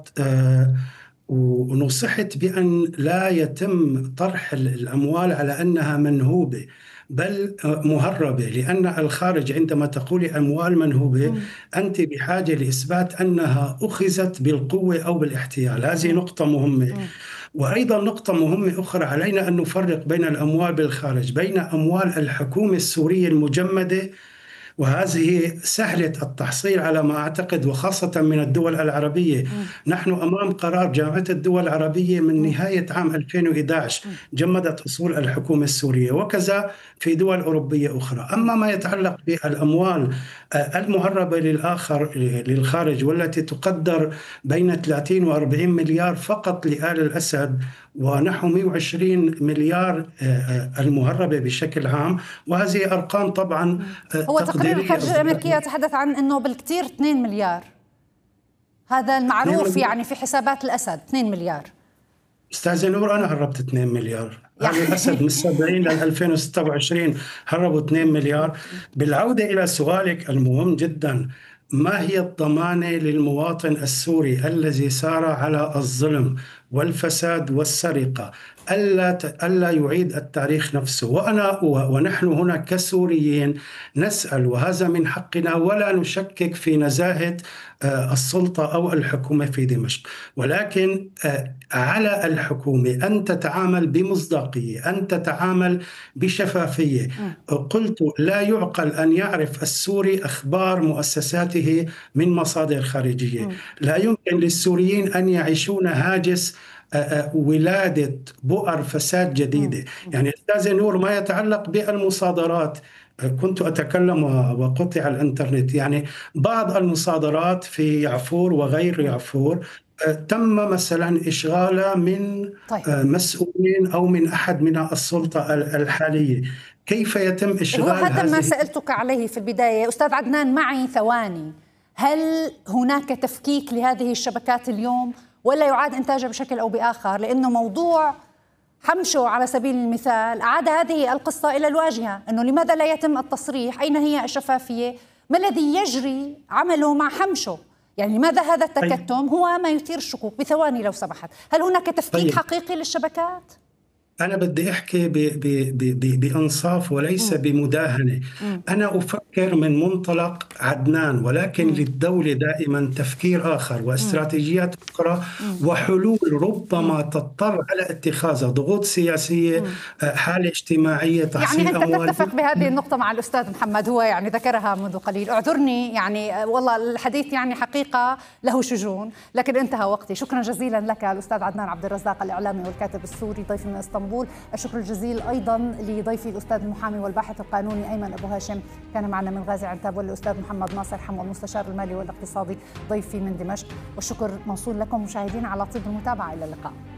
آه، ونصحت بأن لا يتم طرح الأموال على أنها منهوبة، بل مهربة، لأن الخارج عندما تقول أموال منهوبة أنت بحاجة لإثبات أنها أخذت بالقوة أو بالاحتيال. هذه نقطة مهمة. وأيضا نقطة مهمة أخرى، علينا أن نفرق بين الأموال بالخارج، بين أموال الحكومة السورية المجمدة، وهذه سهلة التحصيل على ما أعتقد، وخاصة من الدول العربية. نحن أمام قرار جامعة الدول العربية من نهاية عام 2011 جمدت أصول الحكومة السورية، وكذا في دول أوروبية أخرى. أما ما يتعلق بالأموال المهربة للخارج والتي تقدر بين 30 و40 مليار فقط لآل الأسد، ونحو 120 مليار المهربة بشكل عام، وهذه أرقام طبعا هو تقرير الخارجية الأمريكية يتحدث عن أنه بالكثير 2 مليار، هذا المعروف يعني في حسابات الأسد 2 مليار. أستاذ نور، أنا هربت 2 مليار. يعني الأسد من 70 ل 2026 هربوا 2 مليار. بالعودة إلى سؤالك المهم جدا، ما هي الضمانة للمواطن السوري الذي سار على الظلم والفساد والسرقة ألا يعيد التاريخ نفسه؟ ونحن هنا كسوريين نسأل، وهذا من حقنا، ولا نشكك في نزاهة السلطة أو الحكومة في دمشق، ولكن على الحكومة أن تتعامل بمصداقية، أن تتعامل بشفافية. قلت لا يعقل أن يعرف السوري أخبار مؤسساته من مصادر خارجية. لا يمكن للسوريين أن يعيشون هاجس ولادة بؤر فساد جديدة. يعني أستاذ نور، ما يتعلق بالمصادرات، كنت أتكلم وقطع الإنترنت، يعني بعض المصادرات في يعفور وغير يعفور تم مثلا إشغالها من مسؤولين أو من أحد من السلطة الحالية. كيف يتم إشغال هذا ما سألتك عليه في البداية أستاذ عدنان معي ثواني. هل هناك تفكيك لهذه الشبكات اليوم ولا يعاد إنتاجها بشكل أو بآخر؟ لأنه موضوع حمشو على سبيل المثال أعاد هذه القصة إلى الواجهة، أنه لماذا لا يتم التصريح؟ أين هي الشفافية؟ ما الذي يجري عمله مع حمشو؟ يعني لماذا هذا التكتم هو ما يثير الشكوك؟ بثواني لو سمحت، هل هناك تفكيك حقيقي للشبكات؟ أنا بدي أحكي بإنصاف وليس بمداهنة. أنا أفكر من منطلق عدنان، ولكن للدولة دائما تفكير آخر واستراتيجيات أخرى وحلول ربما تضطر على اتخاذها، ضغوط سياسية، حالة اجتماعية، تحصيل يعني أموال. أنت تتفق بهذه النقطة مع الأستاذ محمد، هو يعني ذكرها منذ قليل. اعذرني يعني والله الحديث يعني حقيقة له شجون، لكن انتهى وقتي. شكرا جزيلا لك الأستاذ عدنان عبد الرزاق، الإعلامي والكاتب السوري، ضيفي من اسطنبول. الشكر الجزيل أيضا لضيفي الأستاذ المحامي والباحث القانوني أيمن أبو هاشم، كان معنا من غازي عنتاب، والأستاذ محمد ناصر حمو المستشار المالي والاقتصادي ضيفي من دمشق. والشكر موصول لكم مشاهدينا على طيب المتابعة. إلى اللقاء.